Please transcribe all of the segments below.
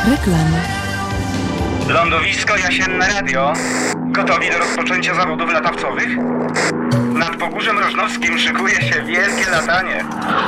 Reklama. Lądowisko Jasienne Radio. Gotowi do rozpoczęcia zawodów latawcowych? Nad Pogórzem Rożnowskim szykuje się wielkie latanie.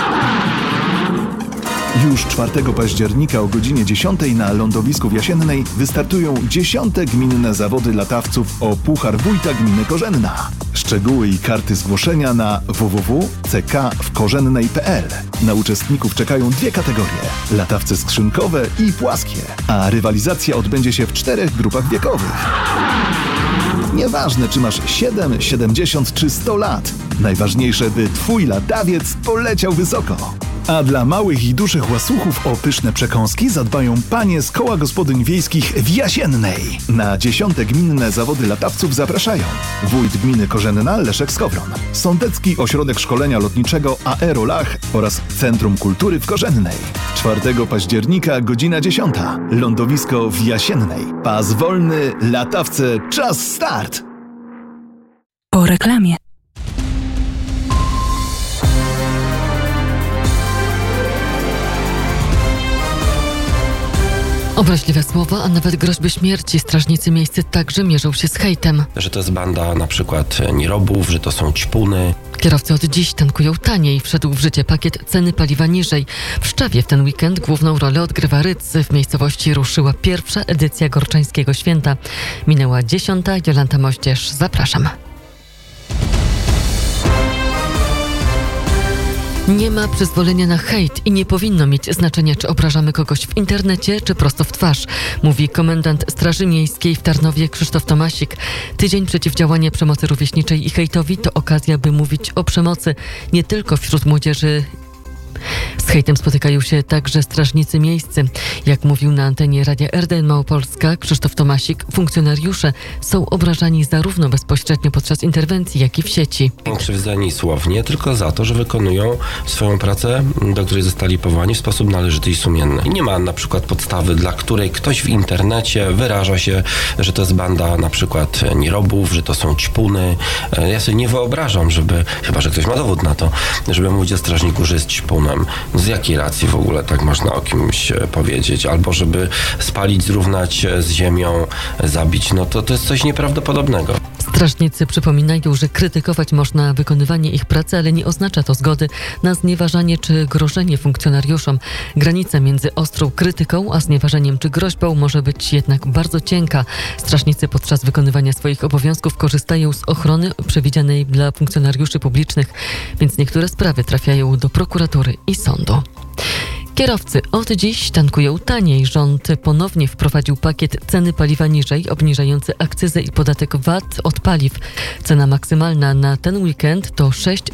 Już 4 października o godzinie 10 na lądowisku w Jasiennej wystartują 10. gminne zawody latawców o Puchar Wójta Gminy Korzenna. Szczegóły i karty zgłoszenia na www.ckawkorzennej.pl. Na uczestników czekają 2 kategorie: latawce skrzynkowe i płaskie, a rywalizacja odbędzie się w 4 grupach wiekowych. Nieważne, czy masz 7, 70 czy 100 lat. Najważniejsze, by twój latawiec poleciał wysoko. A dla małych i dużych łasuchów o pyszne przekąski zadbają panie z Koła Gospodyń Wiejskich w Jasiennej. Na 10. gminne zawody latawców zapraszają wójt gminy Korzenna Leszek Skowron, Sądecki Ośrodek Szkolenia Lotniczego Aerolach oraz Centrum Kultury w Korzennej. 4 października, godzina 10. Lądowisko w Jasiennej. Pas wolny, latawce, czas start! Po reklamie. Obraźliwe słowa, a nawet groźby śmierci. Strażnicy miejscy także mierzą się z hejtem. Że to jest banda na przykład nierobów, że to są ćpuny. Kierowcy od dziś tankują taniej. Wszedł w życie pakiet ceny paliwa niżej. W Szczawie w ten weekend główną rolę odgrywa Rydz. W miejscowości ruszyła pierwsza edycja Gorczańskiego Święta. Minęła 10. Jolanta Moździerz. Zapraszam. Nie ma przyzwolenia na hejt i nie powinno mieć znaczenia, czy obrażamy kogoś w internecie, czy prosto w twarz, mówi komendant Straży Miejskiej w Tarnowie Krzysztof Tomasik. Tydzień przeciwdziałania przemocy rówieśniczej i hejtowi to okazja, by mówić o przemocy nie tylko wśród młodzieży. Z hejtem spotykają się także strażnicy miejscy. Jak mówił na antenie Radia RDN Małopolska Krzysztof Tomasik, funkcjonariusze są obrażani zarówno bezpośrednio podczas interwencji, jak i w sieci. Są krzywdzeni słownie tylko za to, że wykonują swoją pracę, do której zostali powołani w sposób należyty i sumienny. I nie ma na przykład podstawy, dla której ktoś w internecie wyraża się, że to jest banda na przykład nierobów, że to są ćpuny. Ja sobie nie wyobrażam, chyba że ktoś ma dowód na to, żeby mówić o strażniku, że jest ćpunem. Z jakiej racji w ogóle tak można o kimś powiedzieć? Albo żeby spalić, zrównać z ziemią, zabić, no to jest coś nieprawdopodobnego. Strażnicy przypominają, że krytykować można wykonywanie ich pracy, ale nie oznacza to zgody na znieważanie czy grożenie funkcjonariuszom. Granica między ostrą krytyką a znieważeniem czy groźbą może być jednak bardzo cienka. Strażnicy podczas wykonywania swoich obowiązków korzystają z ochrony przewidzianej dla funkcjonariuszy publicznych, więc niektóre sprawy trafiają do prokuratury i sądu. Kierowcy od dziś tankują taniej. Rząd ponownie wprowadził pakiet ceny paliwa niżej, obniżający akcyzę i podatek VAT od paliw. Cena maksymalna na ten weekend to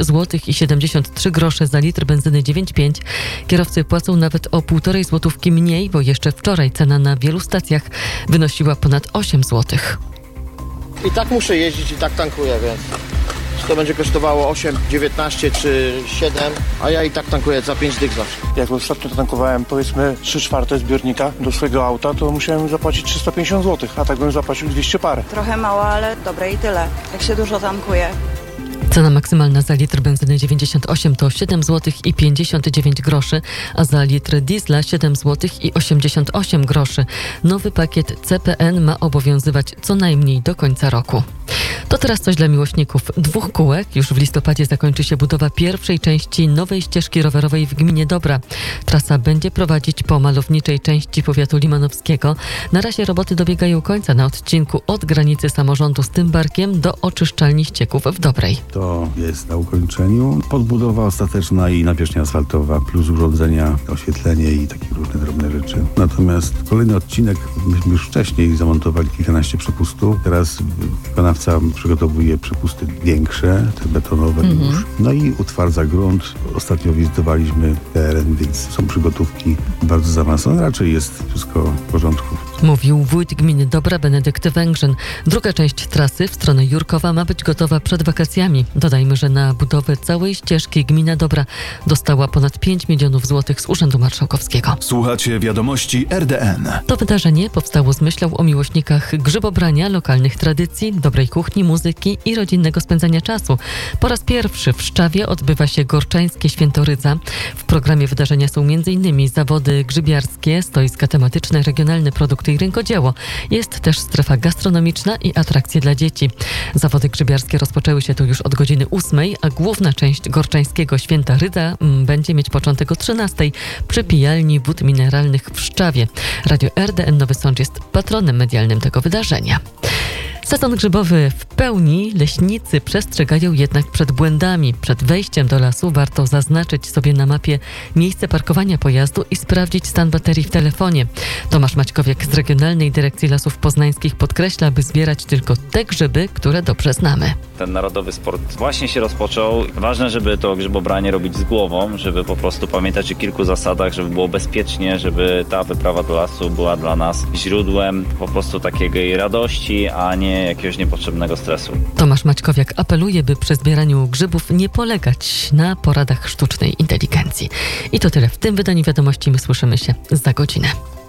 6,73 zł za litr benzyny 9,5. Kierowcy płacą nawet o 1,5 złotówki mniej, bo jeszcze wczoraj cena na wielu stacjach wynosiła ponad 8 zł. I tak muszę jeździć i tak tankuję, więc to będzie kosztowało 8, 19 czy 7, a ja i tak tankuję za 5 dych zawsze. Jak ostatnio tankowałem powiedzmy 3/4 zbiornika do swojego auta, to musiałem zapłacić 350 zł, a tak bym zapłacił 200 parę. Trochę mało, ale dobre i tyle, jak się dużo tankuje. Cena maksymalna za litr benzyny 98 to 7 zł i 59 groszy, a za litr diesla 7 zł i 88 groszy. Nowy pakiet CPN ma obowiązywać co najmniej do końca roku. To teraz coś dla miłośników 2 kółek. Już w listopadzie zakończy się budowa pierwszej części nowej ścieżki rowerowej w gminie Dobra. Trasa będzie prowadzić po malowniczej części powiatu limanowskiego. Na razie roboty dobiegają końca na odcinku od granicy samorządu z Tymbarkiem do oczyszczalni ścieków w Dobrej. To jest na ukończeniu. Podbudowa ostateczna i nawierzchnia asfaltowa, plus urządzenia, oświetlenie i takie różne drobne rzeczy. Natomiast kolejny odcinek myśmy już wcześniej zamontowali kilkanaście przepustów. Teraz wykonawca przygotowuje przepusty większe, te betonowe już. No i utwardza grunt. Ostatnio wizytowaliśmy teren, więc są przygotówki bardzo zaawansowane. Raczej jest wszystko w porządku. Mówił wójt gminy Dobra Benedykt Węgrzyn. Druga część trasy w stronę Jurkowa ma być gotowa przed wakacjami. Dodajmy, że na budowę całej ścieżki gmina Dobra dostała ponad 5 milionów złotych z Urzędu Marszałkowskiego. Słuchacie wiadomości RDN. To wydarzenie powstało z myślą o miłośnikach grzybobrania, lokalnych tradycji, dobrej kuchni, muzyki i rodzinnego spędzania czasu. Po raz pierwszy w Szczawie odbywa się Gorczańskie Święto Rydza. W programie wydarzenia są m.in. zawody grzybiarskie, stoiska tematyczne, regionalne produkty i rękodzieło. Jest też strefa gastronomiczna i atrakcje dla dzieci. Zawody grzybiarskie rozpoczęły się tu już od godziny 8, a główna część Gorczańskiego Święta Rydza będzie mieć początek o 13 przy pijalni wód mineralnych w Szczawie. Radio RDN Nowy Sącz jest patronem medialnym tego wydarzenia. Sezon grzybowy w pełni, leśnicy przestrzegają jednak przed błędami. Przed wejściem do lasu warto zaznaczyć sobie na mapie miejsce parkowania pojazdu i sprawdzić stan baterii w telefonie. Tomasz Maćkowiak z Regionalnej Dyrekcji Lasów Poznańskich podkreśla, by zbierać tylko te grzyby, które dobrze znamy. Ten narodowy sport właśnie się rozpoczął. Ważne, żeby to grzybobranie robić z głową, żeby po prostu pamiętać o kilku zasadach, żeby było bezpiecznie, żeby ta wyprawa do lasu była dla nas źródłem po prostu takiej radości, a nie jakiegoś niepotrzebnego stresu. Tomasz Maćkowiak apeluje, by przy zbieraniu grzybów nie polegać na poradach sztucznej inteligencji. I to tyle w tym wydaniu wiadomości. My słyszymy się za godzinę.